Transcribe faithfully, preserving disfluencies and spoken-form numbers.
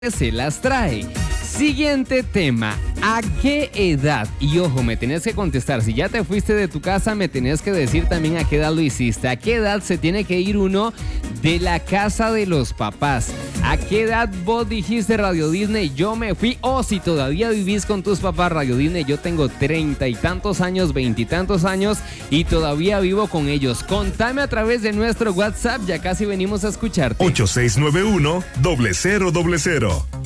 se las trae. Siguiente tema, ¿a qué edad? Y ojo, me tenés que contestar, si ya te fuiste de tu casa, me tenés que decir también a qué edad lo hiciste. ¿A qué edad se tiene que ir uno de la casa de los papás? ¿A qué edad vos dijiste Radio Disney, yo me fui? O si todavía vivís con tus papás, Radio Disney, yo tengo treinta y tantos años, veintitantos años y todavía vivo con ellos. Contame a través de nuestro WhatsApp, ya casi venimos a escucharte. ocho seis nueve uno, cero cero cero cero.